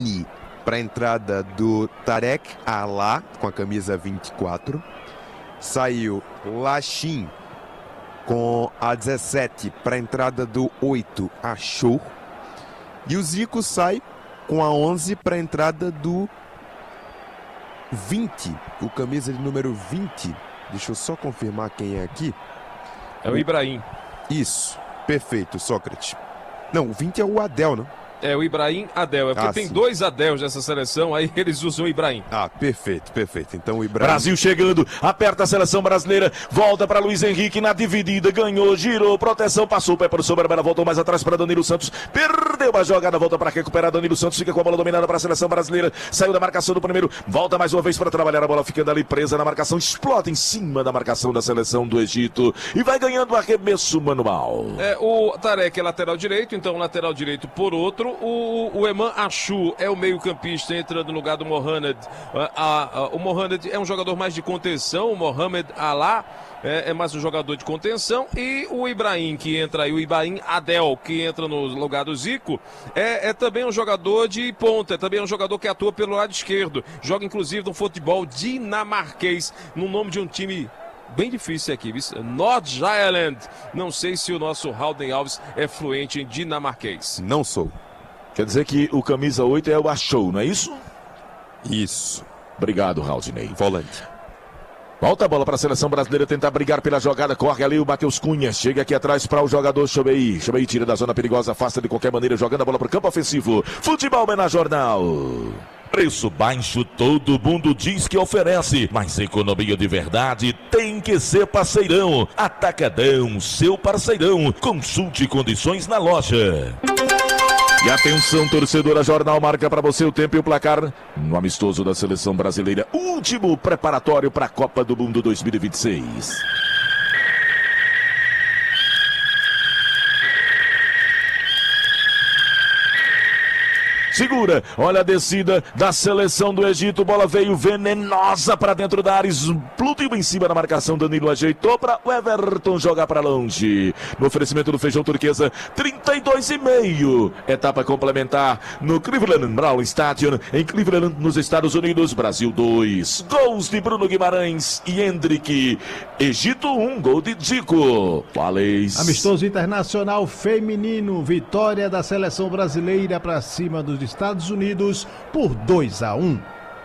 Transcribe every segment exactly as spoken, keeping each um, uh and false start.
para a entrada do Tarek Alá, com a camisa vinte e quatro. Saiu Lachin com a dezessete para a entrada do oito, Achou. E o Zico sai com a onze para a entrada do vinte, o camisa de número vinte. Deixa eu só confirmar quem é aqui. É o Ibrahim. Isso, perfeito, Sócrates. Não, o vinte é o Adel, não? É o Ibrahim Adel, é porque ah, tem sim. dois Adels nessa seleção, aí eles usam o Ibrahim. Ah, perfeito, perfeito. Então o Ibrahim... Brasil chegando, aperta a seleção brasileira, volta para Luiz Henrique na dividida, ganhou, girou, proteção, passou o pé para o Sobrabela, voltou mais atrás para Danilo Santos, perdeu a jogada, volta para recuperar Danilo Santos, fica com a bola dominada para a seleção brasileira, saiu da marcação do primeiro, volta mais uma vez para trabalhar a bola, ficando ali presa na marcação, explode em cima da marcação da seleção do Egito e vai ganhando o arremesso manual. É, o Tarek é lateral direito, então lateral direito por outro, o, o Eman Achou é o meio-campista entrando no lugar do Mohamed. A, a, a, o Mohamed é um jogador mais de contenção, o Mohamed Alá é, é mais um jogador de contenção, e o Ibrahim que entra aí, o Ibrahim Adel, que entra no lugar do Zico, é, é também um jogador de ponta, é também um jogador que atua pelo lado esquerdo, joga inclusive no futebol dinamarquês, no nome de um time bem difícil aqui, Nordjylland. Não sei se o nosso Halden Alves é fluente em dinamarquês. Não sou. Quer dizer que o camisa oito é o Achou, não é isso? Isso. Obrigado, Raudinei. Volante. Volta a bola para a seleção brasileira tentar brigar pela jogada. Corre ali o Matheus Cunha. Chega aqui atrás para o jogador Chobei. Chobei tira da zona perigosa, afasta de qualquer maneira, jogando a bola para o campo ofensivo. Futebol é na Jornal. Preço baixo todo mundo diz que oferece, mas economia de verdade tem que ser Parceirão. Atacadão, seu parceirão. Consulte condições na loja. E atenção, torcedora, Jornal marca para você o tempo e o placar no amistoso da seleção brasileira. Último preparatório para a Copa do Mundo dois mil e vinte e seis. Segura, olha a descida da seleção do Egito, bola veio venenosa para dentro da área, explodiu em cima da marcação, Danilo ajeitou para o Everton jogar para longe. No oferecimento do Feijão Turquesa, trinta e dois e meio, etapa complementar no Cleveland Brown Stadium, em Cleveland, nos Estados Unidos. Brasil dois, gols de Bruno Guimarães e Hendrick. Egito um, gol de Zico. Valês. Amistoso internacional feminino, vitória da seleção brasileira para cima dos Estados Unidos por dois a um.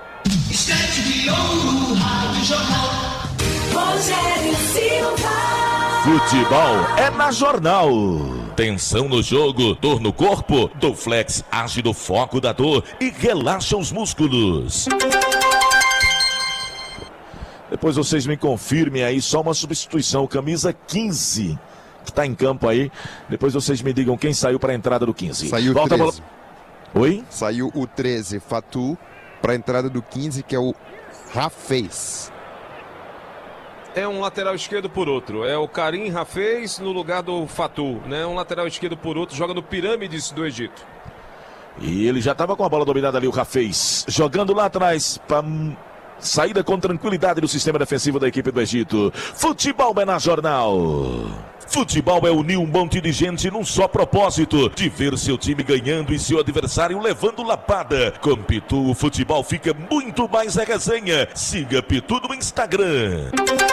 Futebol é na Jornal. Tensão no jogo, dor no corpo, Dorflex age no foco da dor e relaxa os músculos. Depois vocês me confirmem aí, só uma substituição, camisa quinze, que está em campo aí. Depois vocês me digam quem saiu para a entrada do quinze. Saiu Volta treze. A bola... Oi? Saiu o treze, Fatou, para a entrada do quinze, que é o Rafez. É um lateral esquerdo por outro. É o Karim Rafez no lugar do Fatou, né? Um lateral esquerdo por outro, joga no Pirâmides do Egito. E ele já estava com a bola dominada ali, o Rafez, jogando lá atrás para saída com tranquilidade do sistema defensivo da equipe do Egito. Futebol é na Jornal. Futebol é unir um monte de gente num só propósito, de ver seu time ganhando e seu adversário levando lapada. Com Pitu, o futebol fica muito mais a resenha. Siga Pitu no Instagram.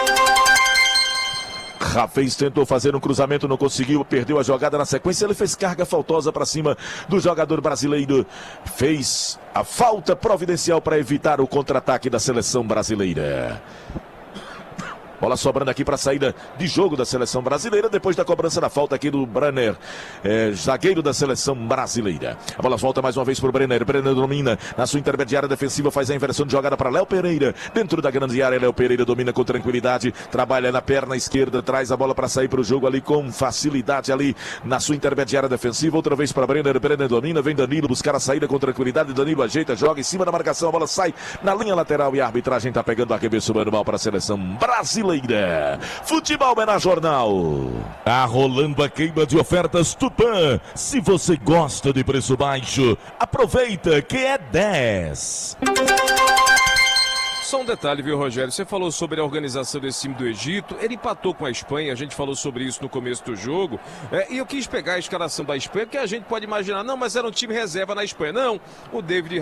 Rafez tentou fazer um cruzamento, não conseguiu, perdeu a jogada na sequência, ele fez carga faltosa para cima do jogador brasileiro, fez a falta providencial para evitar o contra-ataque da seleção brasileira. Bola sobrando aqui para a saída de jogo da seleção brasileira, depois da cobrança da falta aqui do Brenner, é, zagueiro da seleção brasileira. A bola volta mais uma vez para o Brenner. Brenner domina na sua intermediária defensiva, faz a inversão de jogada para Léo Pereira. Dentro da grande área, Léo Pereira domina com tranquilidade, trabalha na perna esquerda, traz a bola para sair para o jogo ali com facilidade ali na sua intermediária defensiva. Outra vez para Brenner. Brenner domina, vem Danilo buscar a saída com tranquilidade. Danilo ajeita, joga em cima da marcação, a bola sai na linha lateral e a arbitragem está pegando o arremesso manual para a seleção brasileira. Futebol é na Jornal. Tá rolando a queima de ofertas Tupã. Se você gosta de preço baixo, aproveita que é dez. Só um detalhe, viu, Rogério? Você falou sobre a organização desse time do Egito. Ele empatou com a Espanha, a gente falou sobre isso no começo do jogo. É, e eu quis pegar a escalação da Espanha, porque a gente pode imaginar, não, mas era um time reserva na Espanha. Não, o David